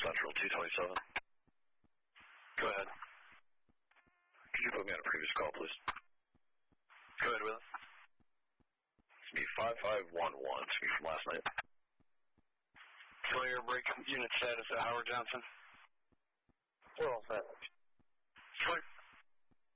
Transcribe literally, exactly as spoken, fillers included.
Central two twenty-seven. Go ahead. Could you put me on a previous call, please? Go ahead with it. It's me five five one one. It's me from last night. Clear break unit status at Howard Johnson. We're all set.